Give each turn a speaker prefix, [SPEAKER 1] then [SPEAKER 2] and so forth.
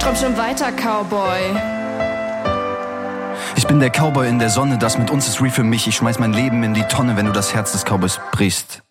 [SPEAKER 1] Träum schon weiter, Cowboy.
[SPEAKER 2] Ich bin der Cowboy in der Sonne, das mit uns ist real für mich. Ich schmeiß mein Leben in die Tonne, wenn du das Herz des Cowboys brichst.